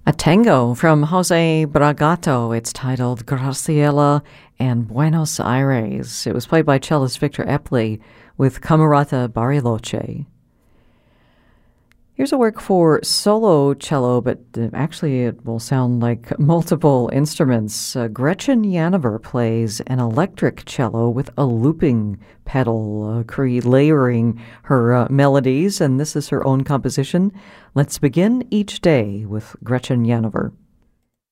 A tango from Jose Bragato. It's titled Graciela and Buenos Aires. It was played by cellist Victor Epley with Camerata Bariloche. Here's a work for solo cello, but actually it will sound like multiple instruments. Gretchen Janover plays an electric cello with a looping pedal, layering her melodies, and this is her own composition. Let's begin each day with Gretchen Janover.